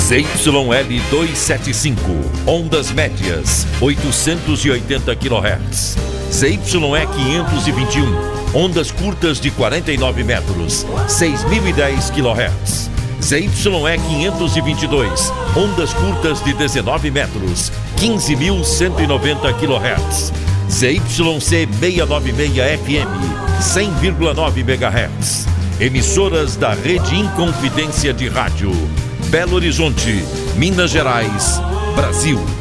ZYL 275, ondas médias, 880 kHz. ZYE 521, ondas curtas de 49 metros, 6.010 kHz. ZYE 522, ondas curtas de 19 metros, 15.190 kHz. ZYC 696 FM, 100,9 MHz. Emissoras da Rede Inconfidência de Rádio. Belo Horizonte, Minas Gerais, Brasil.